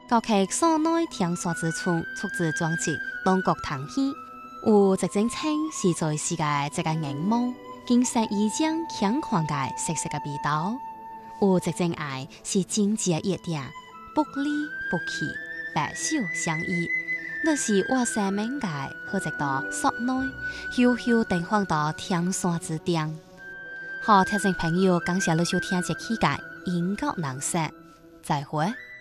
高溪所内听说之处，出自壮志，东国唐戏。有直正称是在世界这个荧幕，经实已将强狂界熟悉的味道。有直正爱是经济的热点，不离不弃，白首相依。那是我生命界和直到所内，悠悠登放到天山之巅。好，听众朋友，感谢你收听这期嘅音乐能声，再会。